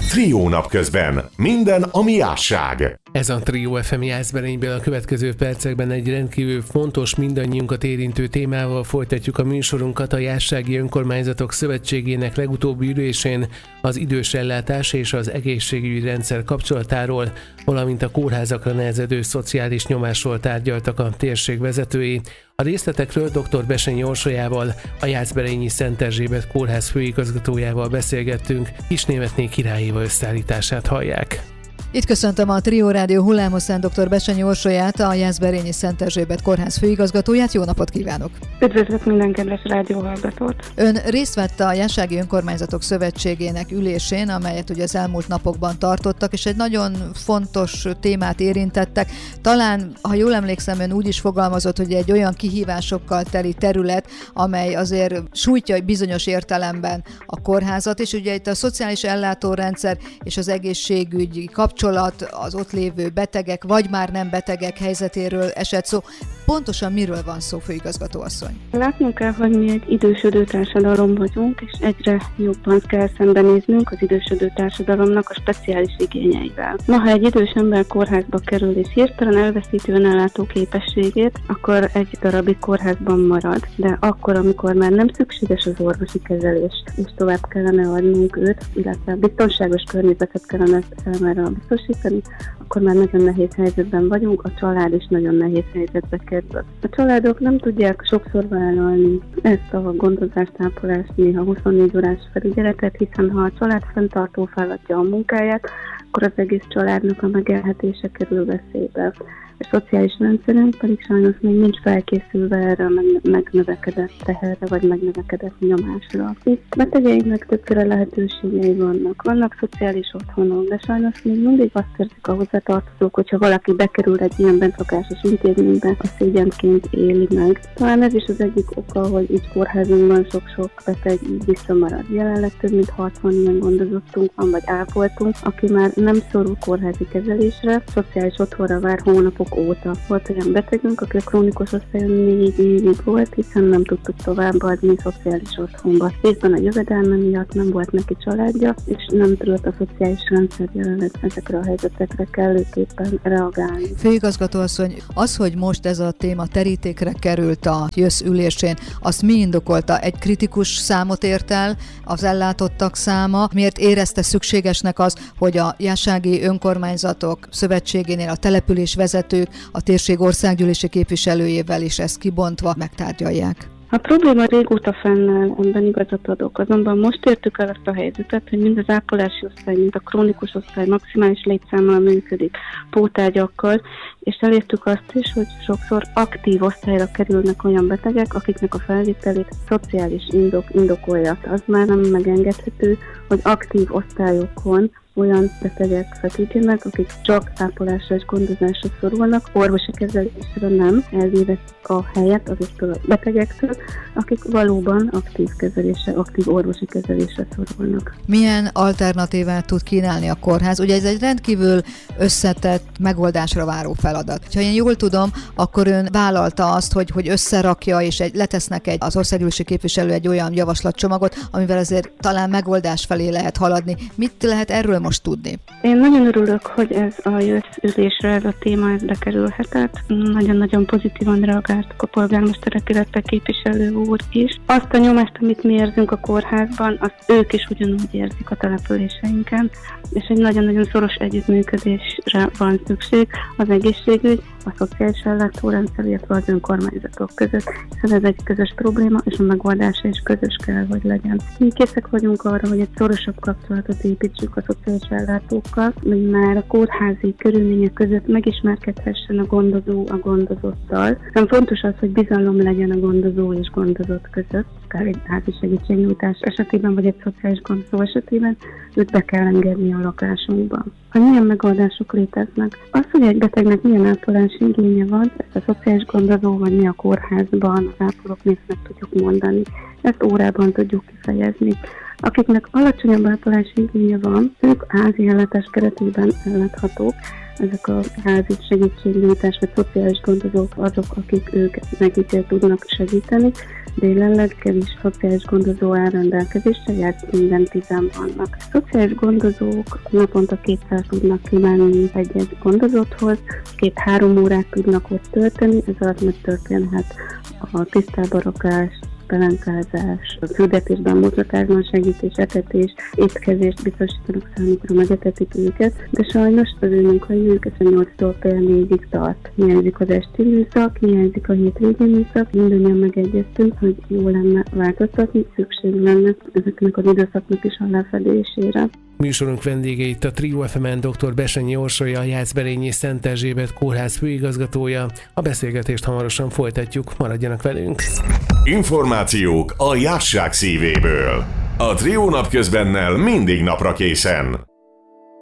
Trió napközben. Minden, ami jásság. Ez a Trió FM Jászberényből. A következő percekben egy rendkívül fontos, mindannyiunkat érintő témával folytatjuk a műsorunkat. A Jászsági Önkormányzatok Szövetségének legutóbbi ülésén az idősellátás és az egészségügyi rendszer kapcsolatáról, valamint a kórházakra nehezedő szociális nyomásról tárgyaltak a térség vezetői. A részletekről dr. Bessenyi Orsolyával, a Jászberényi Szent Erzsébet kórház főigazgatójával beszélgettünk. Kisnémetné Király Éva összeállítását hallják. Itt köszöntöm a Trió Rádió hullámoszán dr. Bessenyi Orsolyát, a Jászberényi Szent Erzsébet kórház főigazgatóját. Jó napot kívánok! Üdvözlök minden kedves rádióhallgatót! Ön részt vett a Jászsági Önkormányzatok Szövetségének ülésén, amelyet ugye az elmúlt napokban tartottak, és egy nagyon fontos témát érintettek. Talán, ha jól emlékszem, ön úgy is fogalmazott, hogy egy olyan kihívásokkal teli terület, amely azért sújtja bizonyos értelemben a kórházat, és ugye itt a szociális ellátórendszer és az egészségügyi kapcsolat, az ott lévő betegek, vagy már nem betegek helyzetéről esett szó. Pontosan miről van szó, főigazgató asszony? Látnunk kell, hogy mi egy idősödő társadalom vagyunk, és egyre jobban kell szembenéznünk az idősödő társadalomnak a speciális igényeivel. Na, ha egy idős ember kórházba kerül és hirtelen elveszíti önellátó képességét, akkor egy darabig kórházban marad. De akkor, amikor már nem szükséges az orvosi kezelést, és tovább kellene adnunk őt, illetve biztonságos környezetet kellene számára biztosítani, akkor már nagyon nehéz helyzetben vagyunk, a család is nagyon nehéz helyzetbe kerül. A családok nem tudják sokszor vállalni ezt a gondozást, ápolást, néha 24 órás felügyeletet, hiszen ha a család fenntartó feladja a munkáját, akkor az egész családnak a megélhetése kerül veszélybe. A szociális rendszerünk pedig sajnos még nincs felkészülve erre a megnövekedett teherre, vagy megnövekedett nyomásra. Itt betegeinknek többféle lehetőségei vannak. Vannak szociális otthonok, de sajnos még mindig azt érzik a hozzátartozók, hogyha valaki bekerül egy ilyen bentlakásos intézménybe, a szégyenként éli meg. Talán ez is az egyik oka, hogy így kórházunkban sok-sok beteg így visszamarad. Jelenleg több mint 60 ilyen gondozottunk van, vagy ápoltunk, aki már nem szorul kórházi kezelésre, szociális otthonra vár hónapok óta. Volt olyan betegünk, aki a krónikus osztályon 4 évig volt, hiszen nem tudtuk továbbadni szociális otthonba. Részben a jövedelme miatt nem volt neki családja, és nem tudott a szociális rendszer jelenleg ezekre a helyzetekre kellőképpen reagálni. Főigazgató asszony, az, hogy most ez a téma terítékre került a JÖSZ ülésén, azt mi indokolta? Egy kritikus számot ért el az ellátottak száma? Miért érezte szükségesnek az, hogy a Jászsági Önkormányzatok Szövetségénél a település vezetők a térség országgyűlési képviselőjével is ezt kibontva megtárgyalják? A probléma régóta fennáll, ebben igazat adok, azonban most értük el azt a helyzetet, hogy mind az ápolási osztály, mind a krónikus osztály maximális létszámmal működik, pótágyakkal, és elértük azt is, hogy sokszor aktív osztályra kerülnek olyan betegek, akiknek a felvételét szociális indokolja. Az már nem megengedhető, hogy aktív osztályokon olyan betegek feküdjenek, akik csak ápolásra és gondozásra szorulnak, orvosi kezelésre nem, elvéve a helyet azoktól a betegektől, akik valóban aktív orvosi kezelésre szorulnak. Milyen alternatívát tud kínálni a kórház? Ugye ez egy rendkívül összetett, megoldásra váró feladat. Ha én jól tudom, akkor ön vállalta azt, hogy összerakja, és letesznek az országgyűlési képviselő egy olyan javaslatcsomagot, amivel azért talán megoldás felé lehet haladni. Mit lehet erről most tudni? Én nagyon örülök, hogy ez a JÖSZ ülésre ez a téma bekerülhetett. Nagyon-nagyon pozitívan reagáltak a polgármesterek, illetve képviselő úr is. Azt a nyomást, amit mi érzünk a kórházban, azt ők is ugyanúgy érzik a településeinken, és egy nagyon-nagyon szoros együttműködésre van szükség az egészségügy, a szociális ellátórendszer, illetve az önkormányzatok között, hiszen ez egy közös probléma, és a megoldása is közös kell, hogy legyen. Mi készek vagyunk arra, hogy egy szorosabb kapcsolatot építsük a szociális ellátókkal, hogy már a kórházi körülmények között megismerkedhessen a gondozó a gondozottal. Nem fontos az, hogy bizalom legyen a gondozó és gondozott között, akár egy házi segítségnyújtás esetében, vagy egy szociális gondozó esetében, őt be kell engedni a lakásunkba. Hogy milyen megoldások léteznek. Az, hogy egy betegnek milyen ápolási igénye van, ezt a szociális gondozó, vagy mi a kórházban, az ápolók meg tudjuk mondani. Ezt órában tudjuk kifejezni. Akiknek alacsonyabb ápolási igénye van, ők házi ellátás keretében elláthatók. Ezek a házi segítségnyújtás vagy szociális gondozók azok, akik ők nekik tudnak segíteni, de jelenleg kevés szociális gondozó áll rendelkezésre, minden 10 vannak. A szociális gondozók naponta 200 tudnak kimenni egy gondozóthoz, 2-3 órát tudnak ott tölteni, ez alatt megtörténhet a tisztába rakás, pelenkázás, fürdetésben, mozgatásban segítés, etetés, étkezést biztosítanak számukra, megetetik őket, de sajnos az ő munkaidők 8-tól fél 4-ig tart. Hiányzik az esti műszak, hiányzik a hétvégi műszak, mindannyian megegyeztünk, hogy jó lenne változtatni, szükség lenne ezeknek az időszaknak is a lefedésére. Műsorunk vendége itt a Trio FM-en dr. Bessenyi Orsolya, a Jászberényi Szent Erzsébet kórház főigazgatója. A beszélgetést hamarosan folytatjuk, maradjanak velünk! Információk a Jásság szívéből. A Trio napközbennel mindig napra készen.